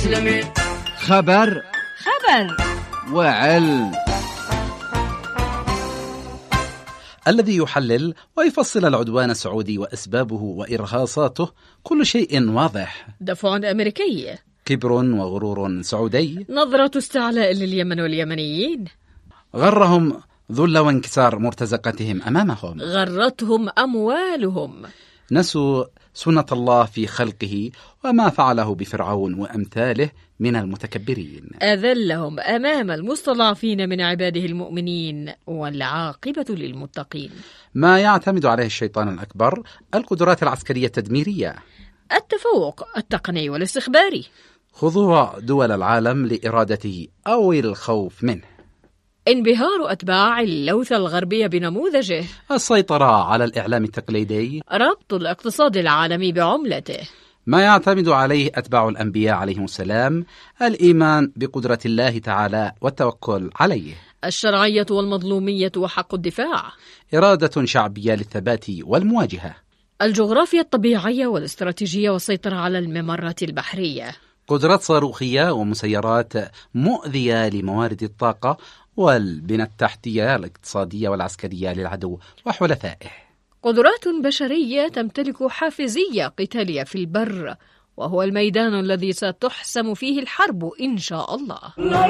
المسلمين. خبر وعلم، الذي يحلل ويفصل العدوان السعودي وأسبابه وإرهاصاته. كل شيء واضح. دفع أمريكي، كبر وغرور سعودي، نظرة استعلاء لليمن واليمنيين. غرهم ذل وانكسار مرتزقتهم أمامهم، غرتهم أموالهم، نسوا سنة الله في خلقه وما فعله بفرعون وأمثاله من المتكبرين. أذلهم أمام المستضعفين من عباده المؤمنين، والعاقبة للمتقين. ما يعتمد عليه الشيطان الأكبر: القدرات العسكرية التدميرية، التفوق التقني والاستخباري، خضوع دول العالم لإرادته أو الخوف منه، انبهار أتباع اللوثة الغربية بنموذجه، السيطرة على الإعلام التقليدي، ربط الاقتصاد العالمي بعملته. ما يعتمد عليه أتباع الأنبياء عليهم السلام: الإيمان بقدرة الله تعالى والتوكل عليه، الشرعية والمظلومية وحق الدفاع، إرادة شعبية للثبات والمواجهة، الجغرافيا الطبيعية والاستراتيجية والسيطرة على الممرات البحرية، قدرات صاروخية ومسيرات مؤذية لموارد الطاقة، والبنى التحتية الاقتصادية والعسكرية للعدو وحلفائه، قدرات بشرية تمتلك حافزية قتالية في البر، وهو الميدان الذي ستحسم فيه الحرب إن شاء الله.